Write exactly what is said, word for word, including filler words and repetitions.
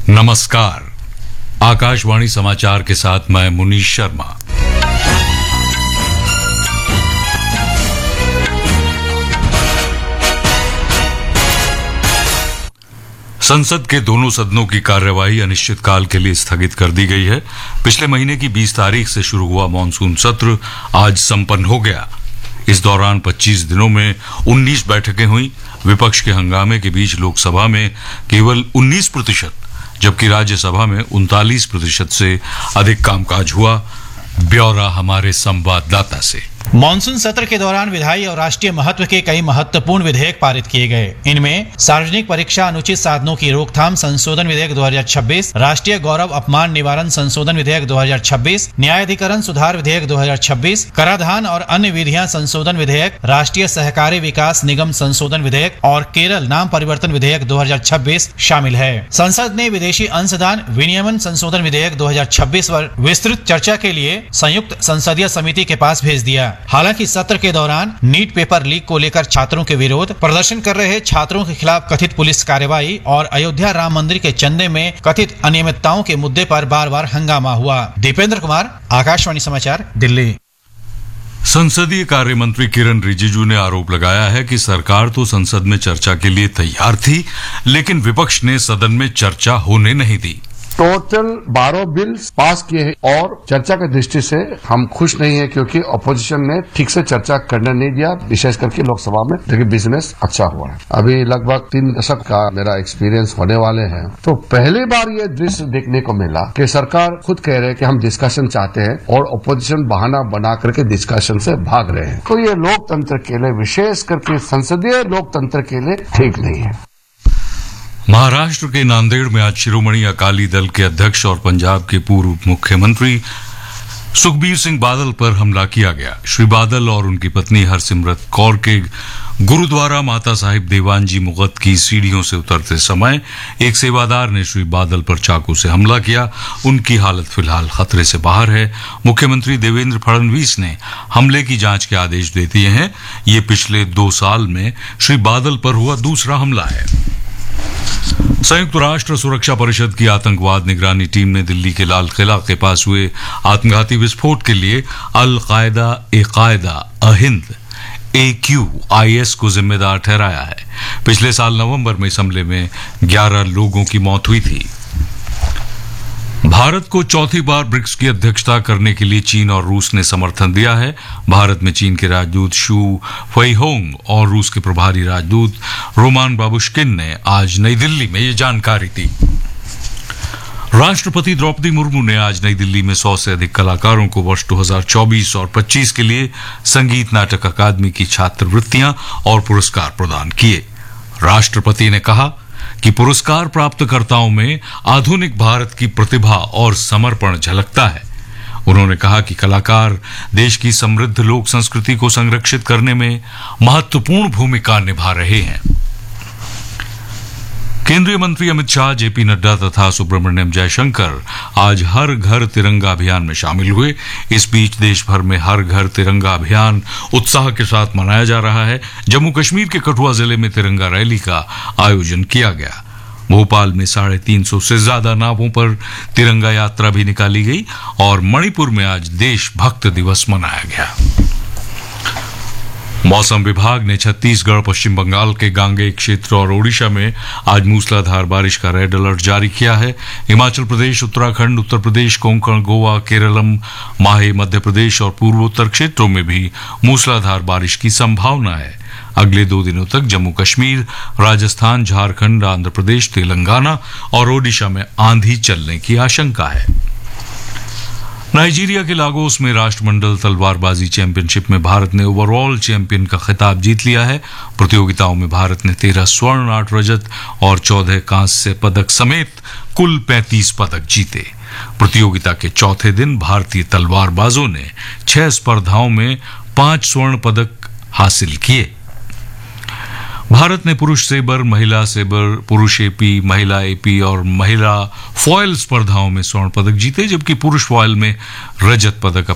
नमस्कार। आकाशवाणी समाचार के साथ मैं मुनीश शर्मा। संसद के दोनों सदनों की कार्यवाही अनिश्चितकाल के लिए स्थगित कर दी गई है। पिछले महीने की बीस तारीख से शुरू हुआ मानसून सत्र आज संपन्न हो गया। इस दौरान पच्चीस दिनों में उन्नीस बैठकें हुई। विपक्ष के हंगामे के बीच लोकसभा में केवल उन्नीस प्रतिशत जबकि राज्यसभा में उनतालीस प्रतिशत से अधिक कामकाज हुआ। ब्यौरा हमारे संवाददाता से। मानसून सत्र के दौरान विधायी और राष्ट्रीय महत्व के कई महत्वपूर्ण विधेयक पारित किए गए। इनमें सार्वजनिक परीक्षा अनुचित साधनों की रोकथाम संशोधन विधेयक दो हज़ार छब्बीस, राष्ट्रीय गौरव अपमान निवारण संशोधन विधेयक दो हज़ार छब्बीस, न्यायाधिकरण सुधार विधेयक दो हज़ार छब्बीस, कराधान और अन्य विधियां संशोधन विधेयक, राष्ट्रीय सहकारी विकास निगम संशोधन विधेयक और केरल नाम परिवर्तन विधेयक दो हज़ार छब्बीस शामिल है। संसद ने विदेशी अंशदान विनियमन संशोधन विधेयक दो हज़ार छब्बीस पर विस्तृत चर्चा के लिए संयुक्त संसदीय समिति के पास भेज दिया। हालांकि सत्र के दौरान नीट पेपर लीक को लेकर छात्रों के विरोध, प्रदर्शन कर रहे छात्रों के खिलाफ कथित पुलिस कार्रवाई और अयोध्या राम मंदिर के चंदे में कथित अनियमितताओं के मुद्दे पर बार बार हंगामा हुआ। दीपेंद्र कुमार, आकाशवाणी समाचार, दिल्ली। संसदीय कार्य मंत्री किरण रिजिजू ने आरोप लगाया है कि सरकार तो संसद में चर्चा के लिए तैयार थी, लेकिन विपक्ष ने सदन में चर्चा होने नहीं दी। टोटल बारह बिल्स पास किए हैं और चर्चा की दृष्टि से हम खुश नहीं है, क्योंकि अपोजिशन ने ठीक से चर्चा करने नहीं दिया, विशेष करके लोकसभा में, लेकिन बिजनेस अच्छा हुआ है। अभी लगभग तीन दशक का मेरा एक्सपीरियंस होने वाले हैं, तो पहली बार ये दृश्य देखने को मिला कि सरकार खुद कह रहे हैं कि हम डिस्कशन चाहते हैं और अपोजिशन बहाना बना करके डिस्कशन से भाग रहे हैं। तो ये लोकतंत्र के लिए, विशेष करके संसदीय लोकतंत्र के लिए ठीक नहीं है। महाराष्ट्र के नांदेड़ में आज शिरोमणि अकाली दल के अध्यक्ष और पंजाब के पूर्व मुख्यमंत्री सुखबीर सिंह बादल पर हमला किया गया। श्री बादल और उनकी पत्नी हरसिमरत कौर के गुरुद्वारा माता साहिब देवान जी मुगत की सीढ़ियों से उतरते समय एक सेवादार ने श्री बादल पर चाकू से हमला किया। उनकी हालत फिलहाल खतरे से बाहर है। मुख्यमंत्री देवेंद्र फडणवीस ने हमले की जांच के आदेश दे दिए हैं। ये पिछले दो साल में श्री बादल पर हुआ दूसरा हमला है। संयुक्त राष्ट्र सुरक्षा परिषद की आतंकवाद निगरानी टीम ने दिल्ली के लाल किला के पास हुए आत्मघाती विस्फोट के लिए अल कायदा ए कायदा अहिंद ए क्यू आई एस को जिम्मेदार ठहराया है। पिछले साल नवंबर में इस हमले में ग्यारह लोगों की मौत हुई थी। भारत को चौथी बार ब्रिक्स की अध्यक्षता करने के लिए चीन और रूस ने समर्थन दिया है। भारत में चीन के राजदूत शू फेइहोंग और रूस के प्रभारी राजदूत रोमान बाबुश्किन ने आज नई दिल्ली में ये जानकारी दी। राष्ट्रपति द्रौपदी मुर्मू ने आज नई दिल्ली में सौ से अधिक कलाकारों को वर्ष दो हज़ार चौबीस और पच्चीस के लिए संगीत नाटक अकादमी की छात्रवृत्तियां और पुरस्कार प्रदान किए। राष्ट्रपति ने कहा कि पुरस्कार प्राप्तकर्ताओं में आधुनिक भारत की प्रतिभा और समर्पण झलकता है। उन्होंने कहा कि कलाकार देश की समृद्ध लोक संस्कृति को संरक्षित करने में महत्वपूर्ण भूमिका निभा रहे हैं। केंद्रीय मंत्री अमित शाह, जेपी नड्डा तथा सुब्रमण्यम जयशंकर आज हर घर तिरंगा अभियान में शामिल हुए। इस बीच देश भर में हर घर तिरंगा अभियान उत्साह के साथ मनाया जा रहा है। जम्मू कश्मीर के कठुआ जिले में तिरंगा रैली का आयोजन किया गया। भोपाल में साढ़े तीन सौ से ज्यादा नावों पर तिरंगा यात्रा भी निकाली गई और मणिपुर में आज देशभक्त दिवस मनाया गया। मौसम विभाग ने छत्तीसगढ़, पश्चिम बंगाल के गांगेय क्षेत्र और ओडिशा में आज मूसलाधार बारिश का रेड अलर्ट जारी किया है। हिमाचल प्रदेश, उत्तराखंड, उत्तर प्रदेश, कोंकण, गोवा, केरलम, माहे, मध्य प्रदेश और पूर्वोत्तर क्षेत्रों में भी मूसलाधार बारिश की संभावना है। अगले दो दिनों तक जम्मू कश्मीर, राजस्थान, झारखंड, आंध्र प्रदेश, तेलंगाना और ओडिशा में आंधी चलने की आशंका है। नाइजीरिया के लागोस में राष्ट्रमंडल तलवारबाजी चैंपियनशिप में भारत ने ओवरऑल चैंपियन का खिताब जीत लिया है। प्रतियोगिताओं में भारत ने तेरह स्वर्ण, आठ रजत और चौदह कांस्य पदक समेत कुल पैंतीस पदक जीते। प्रतियोगिता के चौथे दिन भारतीय तलवारबाजों ने छह स्पर्धाओं में पांच स्वर्ण पदक हासिल किए। भारत ने पुरुष सेबर, महिला सेबर, पुरुष एपी, महिला एपी और महिला फॉयल स्पर्धाओं में स्वर्ण पदक जीते, जबकि पुरुष फॉयल में रजत पदक